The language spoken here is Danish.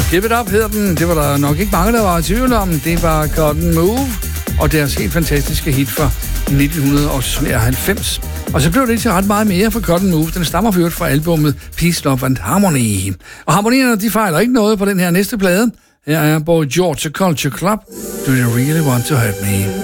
Give It Up hedder den. Det var der nok ikke mange, der var i tvivl om. Det var Cotton Move og deres helt fantastiske hit fra 1990. Og så blev det ikke til ret meget mere for Cotton Move. Den stammer for fra albumet Peace, Love and Harmony. Og harmonierne, de fejler ikke noget på den her næste plade. Her er Boy George Culture Club. Do you really want to hurt me?